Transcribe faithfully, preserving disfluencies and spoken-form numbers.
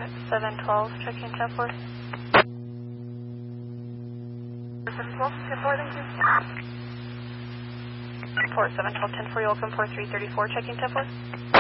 seven twelve, checking ten four. seven twelve, ten four, thank you. four seven twelve, ten four, you'll come four three thirty-four, checking ten four.